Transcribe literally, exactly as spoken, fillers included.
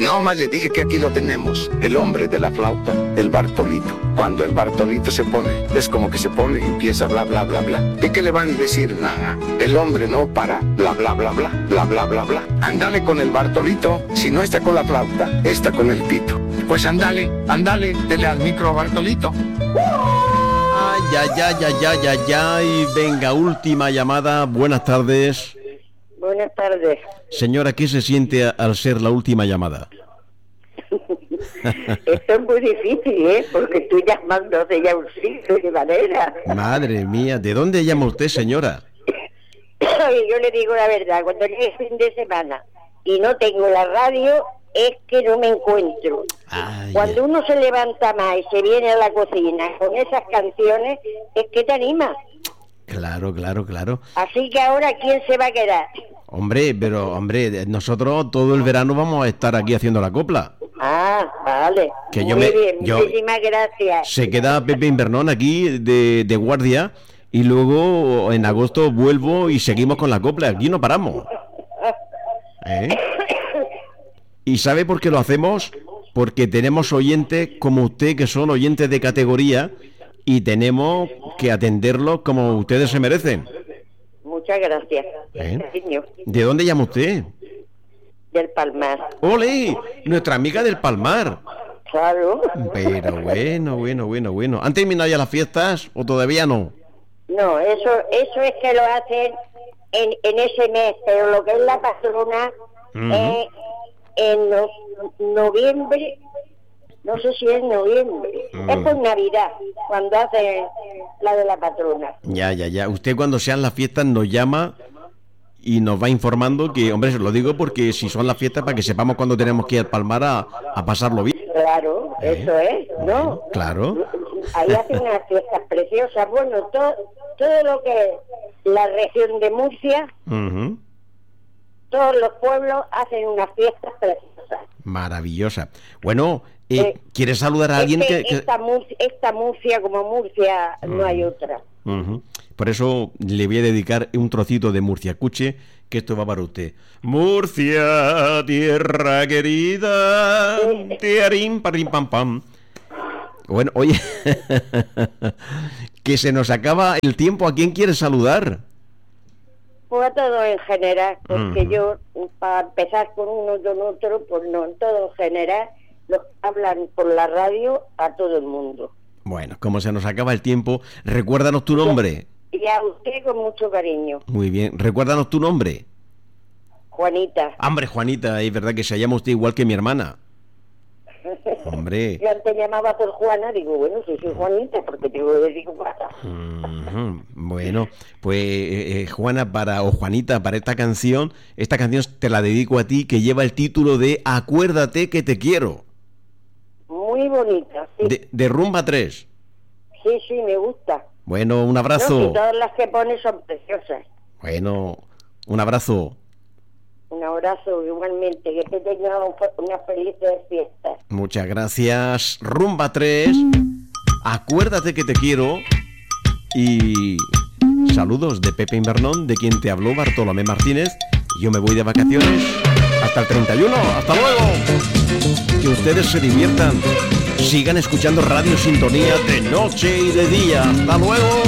No más le dije que aquí lo tenemos, el hombre de la flauta, el Bartolito. Cuando el Bartolito se pone, es como que se pone y empieza bla bla bla bla. ¿Y qué le van a decir? Nada, el hombre no para, bla bla bla bla, bla bla bla bla. Andale con el Bartolito, si no está con la flauta, está con el pito. Pues andale, andale, dele al micro Bartolito. Ay, ay, ay, ay, ay, ay, ay, venga, última llamada, buenas tardes. Buenas tardes. Señora, ¿qué se siente a- al ser la última llamada? Esto es muy difícil, ¿eh? Porque estoy llamando hace ya un siglo de manera. Madre mía, ¿de dónde llama usted, señora? Yo le digo la verdad, cuando llegue el fin de semana y no tengo la radio, es que no me encuentro. Ay, Cuando uno se levanta más y se viene a la cocina con esas canciones, es que te anima. claro, claro, claro. Así que ahora, ¿quién se va a quedar? Hombre, pero, hombre, nosotros todo el verano vamos a estar aquí haciendo la copla. Ah, vale. Que yo Muy me- bien, yo- muchísimas gracias. Se queda Pepe Invernón aquí de, de guardia y luego en agosto vuelvo y seguimos con la copla. Aquí no paramos. ¿Eh? ¿Y sabe por qué lo hacemos? Porque tenemos oyentes como usted que son oyentes de categoría y tenemos que atenderlos como ustedes se merecen. Muchas gracias. ¿Eh? Cariño, ¿De dónde llama usted? del Palmar. ¡Ole! Nuestra amiga del Palmar. Claro. Pero bueno, bueno, bueno, bueno. ¿Han terminado ya las fiestas o todavía no? No, eso eso es que lo hacen en, en ese mes, pero lo que es la patrona Ujú. es en no- noviembre, no sé si es noviembre, Mm. es por Navidad, cuando hacen la de la patrona. Ya, ya, ya. Usted cuando sean las fiestas nos llama y nos va informando que, hombre, se lo digo porque si son las fiestas para que sepamos cuándo tenemos que ir al Palmar a, a pasarlo bien. Claro, ¿Eh? eso es, ¿no? Claro. Ahí hacen unas fiestas preciosas. Bueno, todo, todo lo que es la región de Murcia, Ujú. todos los pueblos hacen unas fiestas preciosas. Maravillosa. Bueno, eh, Eh, ¿quieres saludar a alguien Es que...? que que- esta, Murcia, esta Murcia como Murcia no hay otra. Ujú. Por eso le voy a dedicar un trocito de Murcia. Escuche que esto va para usted. Murcia, tierra querida, tiarín, parrín, pam, pam. Bueno, oye, que se nos acaba el tiempo. ¿A quién quieres saludar? Pues a todo en general, porque Ujú. yo, para empezar con uno y con otro, pues no, en todo en general, los que hablan por la radio a todo el mundo. Bueno, como se nos acaba el tiempo, recuérdanos tu nombre. Y a usted con mucho cariño, Muy bien, recuérdanos tu nombre. Juanita. Hombre, Juanita, es verdad que se llama usted igual que mi hermana. Hombre. Yo antes llamaba por Juana, digo, bueno, si soy Juanita, porque digo, le digo Juana. Ujú. Bueno, pues eh, eh, Juana para o Juanita para esta canción, esta canción te la dedico a ti que lleva el título de Acuérdate que te quiero, Muy bonita, sí. de, de Rumba tres. Sí, sí, me gusta. Bueno, un No, abrazo. si todas las que pone son preciosas. Bueno, un abrazo. Un abrazo igualmente, que te tenga un fe- unas felices fiestas. Muchas gracias. Rumba tres. Acuérdate que te quiero. Y saludos de Pepe Invernón, de quien te habló Bartolomé Martínez. Yo me voy de vacaciones hasta el treinta y uno. ¡Hasta luego! Que ustedes se diviertan. Sigan escuchando Radio Sintonía de noche y de día. ¡Hasta luego!